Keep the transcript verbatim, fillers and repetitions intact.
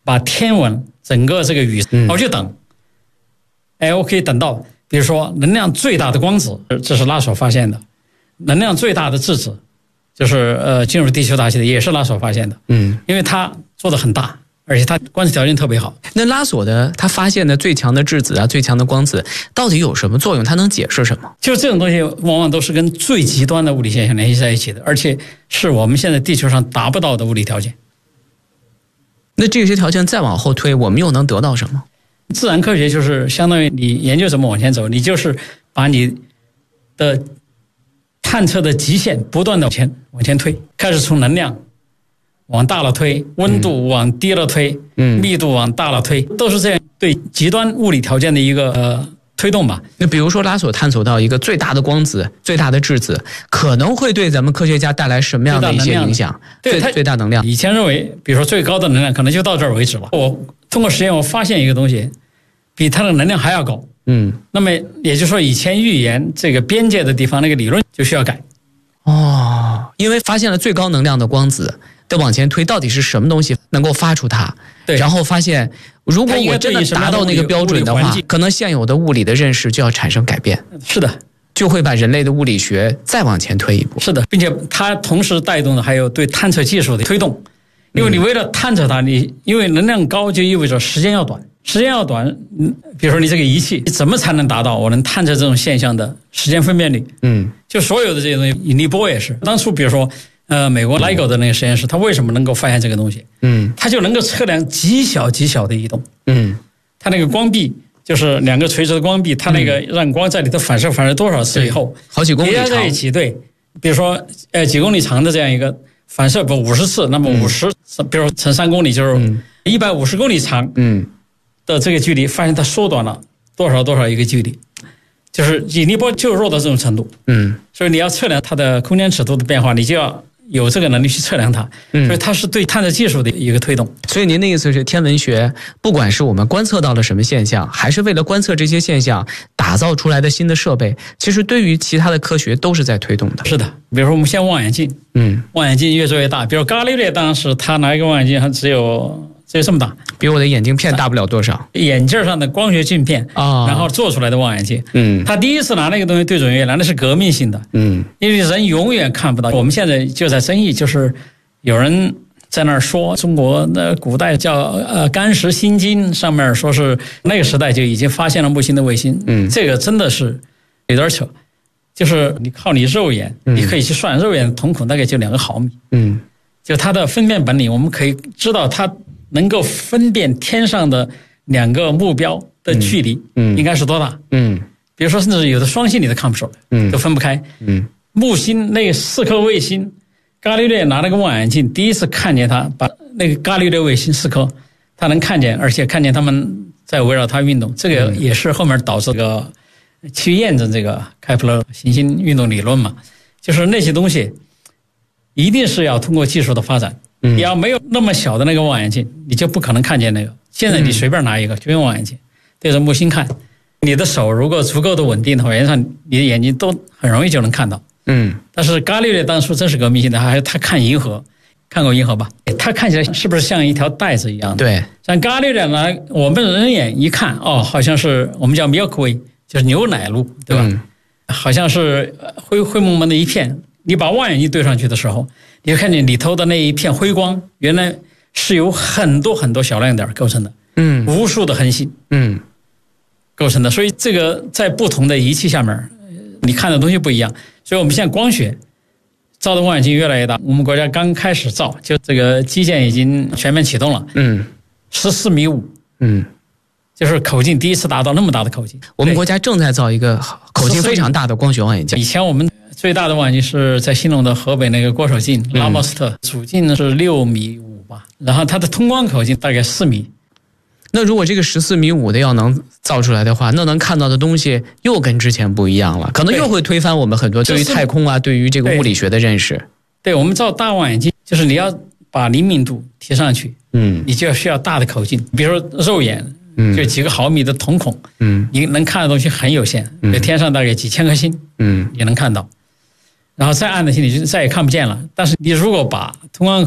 把天文整个这个宇宙，我就等，哎，我可以等到，比如说能量最大的光子，这是拉所发现的，能量最大的质子，就是呃进入地球大气的，也是拉所发现的，嗯，因为它做的很大。而且它观测条件特别好。 那拉索的他发现的最强的质子啊，最强的光子到底有什么作用？它能解释什么？ 就这种东西往往都是跟最极端的物理现象联系在一起的，而且是我们现在地球上达不到的物理条件。 那这些条件再往后推，我们又能得到什么？ 自然科学就是相当于你研究怎么往前走，你就是把你的探测的极限不断的往前往前推，开始从能量往大了推，温度往低了推，嗯，密度往大了推，都是这样对极端物理条件的一个呃推动吧。 那比如说拉索探索到一个最大的光子、最大的质子，可能会对咱们科学家带来什么样的一些影响？ 对， 最最大能量。 以前认为，比如说最高的能量可能就到这儿为止了。我通过实验，我发现一个东西，比它的能量还要高。嗯，那么也就是说，以前预言这个边界的地方那个理论就需要改。 哦，因为发现了最高能量的光子。的往前推，到底是什么东西能够发出它？对，然后发现，如果我真的达到那个标准的话，可能现有的物理的认识就要产生改变。 是的， 就会把人类的物理学再往前推一步。 是的，并且它同时带动的还有对探测技术的推动，因为你为了探测它，你因为能量高就意味着时间要短，时间要短，嗯，比如说你这个仪器，你怎么才能达到我能探测这种现象的时间分辨率？嗯，就所有的这些东西，引力波也是，当初比如说。呃，美国 L I G O 的那个实验室，它为什么能够发现这个东西？嗯，它就能够测量极小极小的移动。嗯，它那个光壁就是两个垂直的光壁，它那个让光在里头反射反射多少次以后， 好几公里长叠加在一起，对，比如说呃几公里长的这样一个反射，不五十次，那么五十、嗯，比如说乘三公里就是一百五十公里长，嗯的这个距离，发现它缩短了多少多少一个距离。就是引力波就弱到这种程度，嗯，所以你要测量它的空间尺度的变化，你就要有这个能力去测量它，嗯，所以它是对探测技术的一个推动。 所以您的意思是，天文学不管是我们观测到了什么现象，还是为了观测这些现象打造出来的新的设备，其实对于其他的科学都是在推动的。 是的，比如说我们现在望远镜，嗯，望远镜越做越大，比如伽利略当时他拿一个望远镜还只有只有这么大， 比我的眼镜片大不了多少， 眼镜上的光学镜片啊，然后做出来的望远镜，嗯，他第一次拿那个东西对准月亮，那是革命性的，嗯，因为人永远看不到。我们现在就在争议，就是有人在那儿说中国的古代叫呃干石心经，上面说是那个时代就已经发现了木星的卫星，嗯，这个真的是有点扯，就是你靠你肉眼，你可以去算肉眼的瞳孔大概就两个毫米，嗯，就它的分辨本领，我们可以知道它能够分辨天上的两个目标的距离，嗯，应该是多大？嗯，比如说甚至有的双星你都看不出来，嗯，都分不开。嗯，木星那四颗卫星，伽利略拿那个望远镜第一次看见它，把那个伽利略卫星四颗，他能看见，而且看见他们在围绕它运动，这个也是后面导致这个去验证这个开普勒行星运动理论嘛，就是那些东西一定是要通过技术的发展。嗯，你要没有那么小的那个望远镜，你就不可能看见那个。现在你随便拿一个，就用望远镜对着木星看，你的手如果足够的稳定的话，原则上你的眼睛都很容易就能看到。嗯，但是伽利略当初真是革命性的，还他看银河，看过银河吧？它看起来是不是像一条带子一样的？ 对， 像伽利略呢，我们人眼一看，哦，好像是我们叫 Milky Way， 就是牛奶路，对吧？嗯、好像是灰灰蒙蒙的一片。你把望远镜对上去的时候，你就看见里头的那一片辉光，原来是由很多很多小亮点构成的，嗯，无数的恒星，嗯，构成的。所以这个在不同的仪器下面，你看的东西不一样。所以我们现在光学造的望远镜越来越大。我们国家刚开始造，就这个基建已经全面启动了，嗯，十四米五，嗯，就是口径第一次达到那么大的口径。 我们国家正在造一个口径非常大的光学望远镜。 以前我们最大的望远镜是在兴隆的河北那个郭守敬拉莫斯特，主径是六米五吧，然后它的通光口径大概四米。 那如果这个十四米五的要能造出来的话，那能看到的东西又跟之前不一样了，可能又会推翻我们很多对于太空啊、对于这个物理学的认识。 对，我们造大望远镜，就是你要把灵敏度提上去，嗯，你就要需要大的口径，比如说肉眼，嗯，就几个毫米的瞳孔，嗯，你能看的东西很有限，嗯，天上大概几千颗星，嗯，也能看到。然后再暗的星你就再也看不见了。但是你如果把通光